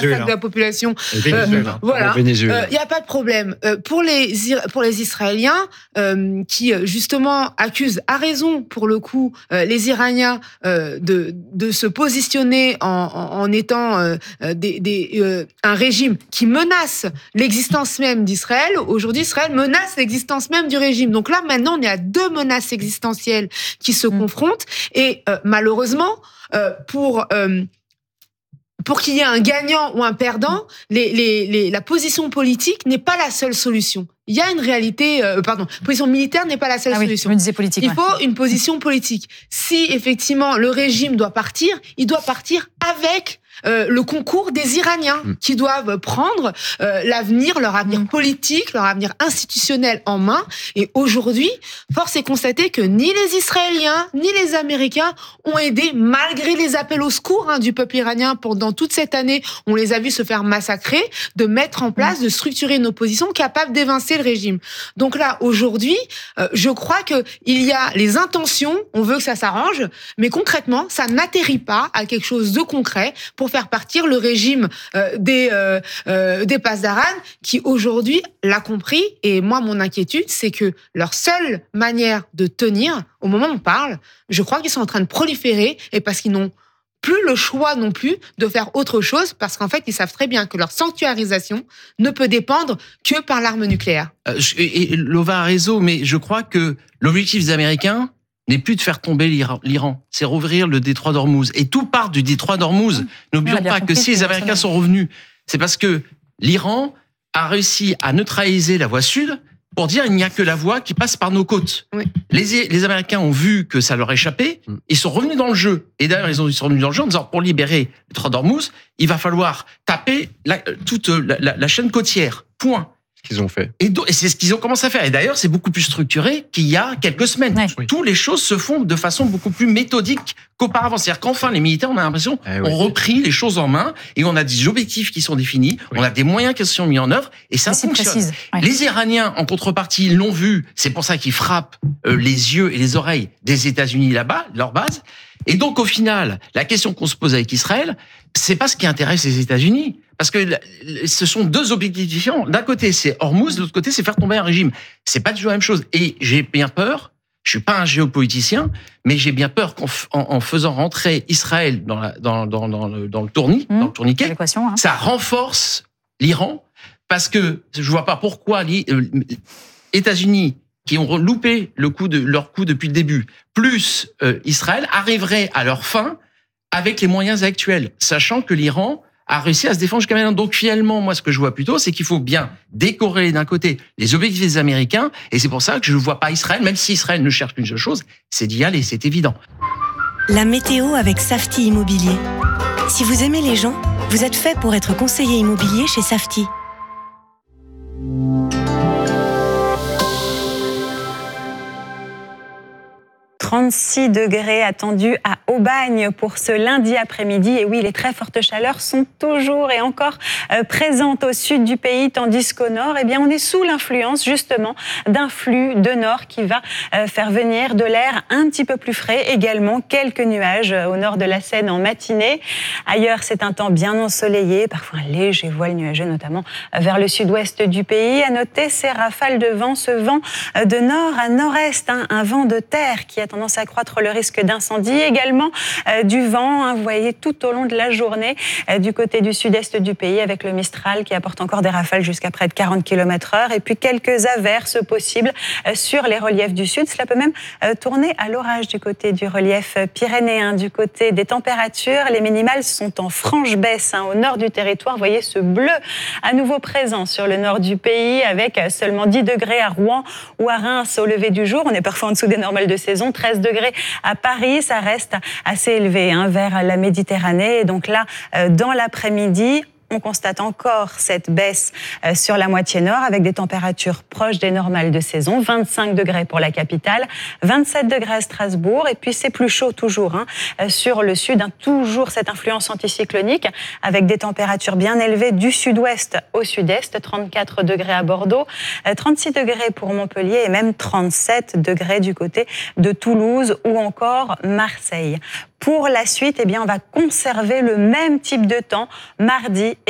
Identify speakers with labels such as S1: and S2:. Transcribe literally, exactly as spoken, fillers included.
S1: massacre de la population. Euh, voilà, il n'y euh, a pas de problème. Euh, pour, les, pour les Israéliens, euh, qui justement accusent, à raison pour le coup, euh, les Iraniens euh, de, de se positionner en, en, en étant euh, des, des, euh, un régime qui menace l'existence même d'Israël. Aujourd'hui, Israël menace l'existence même du régime. Donc là, maintenant, on est à deux menaces existentielles qui se mmh. confrontent. Et euh, malheureusement, euh, pour... Euh, Pour qu'il y ait un gagnant ou un perdant, les, les, les, la position politique n'est pas la seule solution. Il y a une réalité, euh, pardon, position militaire n'est pas la seule
S2: ah oui,
S1: solution.
S2: Je me disais politique,
S1: il
S2: ouais.
S1: faut une position politique. Si effectivement le régime doit partir, il doit partir avec euh, le concours des Iraniens mmh. qui doivent prendre euh, l'avenir, leur avenir mmh. politique, leur avenir institutionnel en main. Et aujourd'hui, force est constater que ni les Israéliens ni les Américains ont aidé, malgré les appels au secours hein, du peuple iranien pendant toute cette année. On les a vus se faire massacrer, de mettre en place, mmh. de structurer une opposition capable d'évincer le régime. Donc là, aujourd'hui, euh, je crois que il y a les intentions, on veut que ça s'arrange, mais concrètement, ça n'atterrit pas à quelque chose de concret pour faire partir le régime euh, des euh, euh, des Pasdaran, qui aujourd'hui l'a compris. Et moi, mon inquiétude, c'est que leur seule manière de tenir, au moment où on parle, je crois qu'ils sont en train de proliférer, et parce qu'ils n'ont plus le choix non plus de faire autre chose, parce qu'en fait, ils savent très bien que leur sanctuarisation ne peut dépendre que par l'arme nucléaire.
S3: Euh, et, et Lova a raison, mais je crois que l'objectif des Américains n'est plus de faire tomber l'Iran, c'est rouvrir le détroit d'Ormuz. Et tout part du détroit d'Ormuz. Mmh. N'oublions pas que si les Américains sont revenus, c'est parce que l'Iran a réussi à neutraliser la voie sud pour dire il n'y a que la voie qui passe par nos côtes. Oui. Les, les Américains ont vu que ça leur échappait, ils sont revenus dans le jeu. Et d'ailleurs, ils, ont, ils sont revenus dans le jeu en disant pour libérer le détroit d'Ormuz, il va falloir taper la, toute la, la, la chaîne côtière. Point.
S4: Qu'ils ont fait.
S3: Et, do- et c'est ce qu'ils ont commencé à faire. Et d'ailleurs, c'est beaucoup plus structuré qu'il y a quelques semaines. Ouais. Oui. Toutes les choses se font de façon beaucoup plus méthodique qu'auparavant. C'est-à-dire qu'enfin, les militaires, on a l'impression, eh oui. ont repris les choses en main et on a des objectifs qui sont définis, oui. on a des moyens qui sont mis en œuvre et ça et fonctionne. Ouais. Les Iraniens, en contrepartie, l'ont vu. C'est pour ça qu'ils frappent euh, les yeux et les oreilles des États-Unis là-bas, leur base. Et donc, au final, la question qu'on se pose avec Israël, c'est pas ce qui intéresse les États-Unis. Parce que ce sont deux objectifs différents. D'un côté, c'est Hormuz, de l'autre côté, c'est faire tomber un régime. C'est pas du tout la même chose. Et j'ai bien peur, je suis pas un géopoliticien, mais j'ai bien peur qu'en en, en faisant rentrer Israël dans, la, dans, dans, dans, le, dans le tournis, mmh, dans le tourniquet, hein. ça renforce l'Iran, parce que je vois pas pourquoi les euh, États-Unis, qui ont loupé le coup de, leur coup depuis le début, plus euh, Israël, arriveraient à leur fin avec les moyens actuels, sachant que l'Iran a réussi à se défendre jusqu'à maintenant. Donc finalement, moi, ce que je vois plutôt, c'est qu'il faut bien décorréler d'un côté les objectifs des Américains, et c'est pour ça que je ne vois pas Israël, même si Israël ne cherche qu'une seule chose, c'est d'y aller, c'est évident.
S5: La météo avec Safety Immobilier. Si vous aimez les gens, vous êtes fait pour être conseiller immobilier chez Safety.
S2: trente-six degrés attendus à Aubagne pour ce lundi après-midi. Et oui, les très fortes chaleurs sont toujours et encore euh, présentes au sud du pays, tandis qu'au nord, eh bien, on est sous l'influence justement d'un flux de nord qui va euh, faire venir de l'air un petit peu plus frais. Également, quelques nuages euh, au nord de la Seine en matinée. Ailleurs, c'est un temps bien ensoleillé, parfois un léger voile nuageux, notamment euh, vers le sud-ouest du pays. À noter ces rafales de vent, ce vent euh, de nord à nord-est, hein, un vent de terre qui a tendance à accroître le risque d'incendie. Également euh, du vent, hein, vous voyez, tout au long de la journée euh, du côté du sud-est du pays avec le Mistral qui apporte encore des rafales jusqu'à près de quarante kilomètres heure et puis quelques averses possibles euh, sur les reliefs du sud. Cela peut même euh, tourner à l'orage du côté du relief pyrénéen. Du côté des températures, les minimales sont en franche baisse hein, au nord du territoire. Vous voyez ce bleu à nouveau présent sur le nord du pays avec seulement dix degrés à Rouen ou à Reims au lever du jour. On est parfois en dessous des normales de saison. treize degrés à Paris, ça reste assez élevé hein, vers la Méditerranée. Et donc là, euh, dans l'après-midi, on constate encore cette baisse euh, sur la moitié nord avec des températures proches des normales de saison. vingt-cinq degrés pour la capitale, vingt-sept degrés à Strasbourg. Et puis c'est plus chaud toujours hein, euh, sur le sud. Hein, toujours cette influence anticyclonique avec des températures bien élevées du sud-ouest au sud-est. trente-quatre degrés à Bordeaux, euh, trente-six degrés pour Montpellier et même trente-sept degrés du côté de Toulouse ou encore Marseille. Pour la suite, eh bien, on va conserver le même type de temps mardi